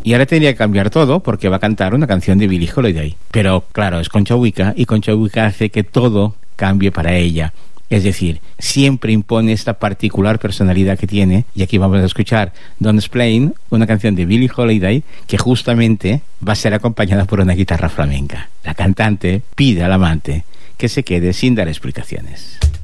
Y ahora tendría que cambiar todo porque va a cantar una canción de Billie Holiday. Pero claro, es Concha Huica y Concha Huica hace que todo cambie para ella. Es decir, siempre impone esta particular personalidad que tiene. Y aquí vamos a escuchar Don't Explain, una canción de Billie Holiday que justamente va a ser acompañada por una guitarra flamenca. La cantante pide al amante que se quede sin dar explicaciones.